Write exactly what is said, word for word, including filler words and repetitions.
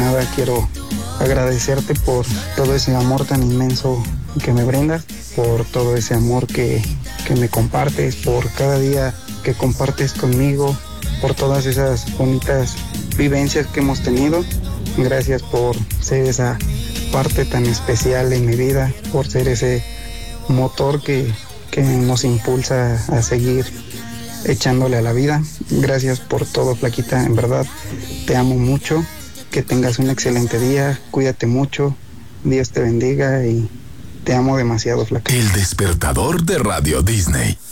nada quiero agradecerte por todo ese amor tan inmenso que me brindas, por todo ese amor que, que me compartes, por cada día que compartes conmigo, por todas esas bonitas vivencias que hemos tenido. Gracias por ser esa parte tan especial en mi vida, por ser ese motor que, que nos impulsa a seguir echándole a la vida. Gracias por todo, flaquita, en verdad te amo mucho, que tengas un excelente día, cuídate mucho, Dios te bendiga y te amo demasiado, flaca. El despertador de Radio Disney.